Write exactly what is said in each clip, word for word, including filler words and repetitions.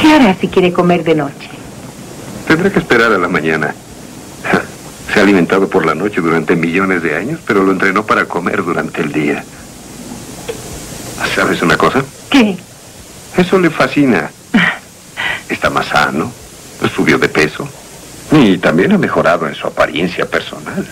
¿Qué hará si quiere comer de noche? Tendrá que esperar a la mañana. Se ha alimentado por la noche durante millones de años, pero lo entrenó para comer durante el día. ¿Sabes una cosa? ¿Qué? Eso le fascina. Está más sano, subió de peso y también ha mejorado en su apariencia personal.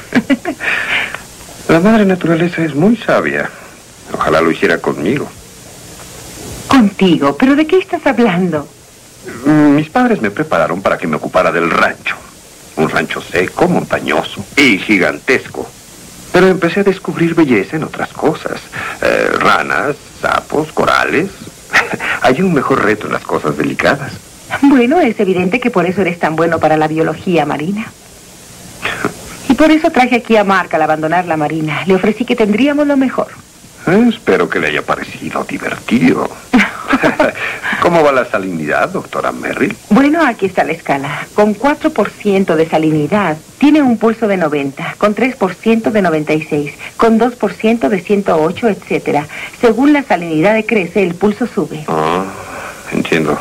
La madre naturaleza es muy sabia. Ojalá lo hiciera conmigo. Contigo, ¿pero de qué estás hablando? Mis padres me prepararon para que me ocupara del rancho. Un rancho seco, montañoso y gigantesco. Pero empecé a descubrir belleza en otras cosas. Eh, ranas, sapos, corales. Hay un mejor reto en las cosas delicadas. Bueno, es evidente que por eso eres tan bueno para la biología marina. Y por eso traje aquí a Mark al abandonar la marina. Le ofrecí que tendríamos lo mejor. Eh, espero que le haya parecido divertido. ¿Cómo va la salinidad, doctora Merrill? Bueno, aquí está la escala. Con cuatro por ciento de salinidad, tiene un pulso de noventa, con tres por ciento de noventa y seis, con dos por ciento de ciento ocho, etcétera. Según la salinidad crece, el pulso sube. Ah, entiendo.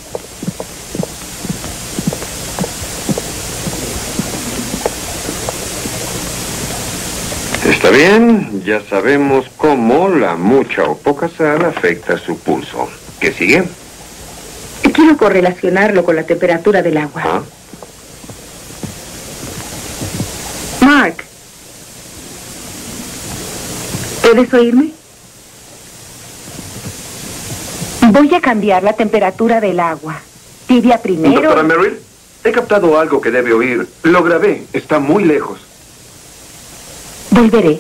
Está bien, ya sabemos cómo la mucha o poca sal afecta su pulso. ¿Qué sigue? Quiero correlacionarlo con la temperatura del agua. ¿Ah? Mark, ¿puedes oírme? Voy a cambiar la temperatura del agua. Tibia primero. Doctora Merrill, he captado algo que debe oír. Lo grabé, está muy lejos. Volveré.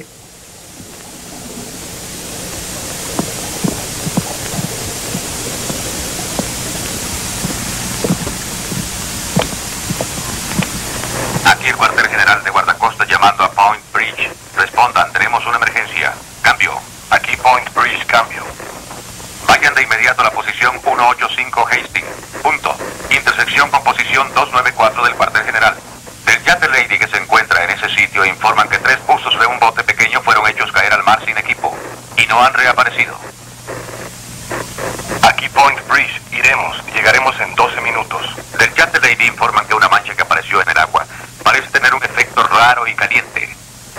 Aquí el cuartel general de guardacostas llamando a Point Bridge. Respondan, tenemos una emergencia. Cambio. Aquí Point Bridge, cambio. Vayan de inmediato a la posición ciento ochenta y cinco Hastings. Punto. Intersección con posición doscientos noventa y cuatro del cuartel general. Del yate Lady que se encuentra en ese sitio informan que tres buzos de un bote pequeño fueron hechos caer al mar sin equipo y no han reaparecido. Aquí Point Bridge, iremos. Llegaremos en doce minutos. Del yate Lady informan que una mancha que apareció en el agua parece tener un efecto raro y caliente.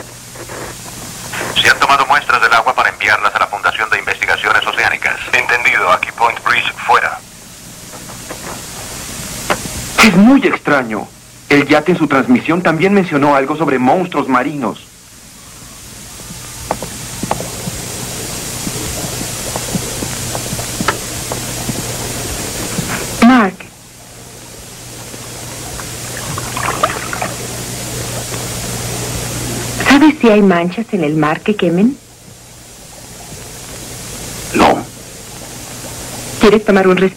Se han tomado muestras del agua para enviarlas a la Fundación de Investigaciones Oceánicas. Entendido. Aquí Point Bridge, fuera. Es muy extraño. El yate en su transmisión también mencionó algo sobre monstruos marinos. Mark. ¿Sabes si hay manchas en el mar que quemen? No. ¿Quieres tomar un respiro?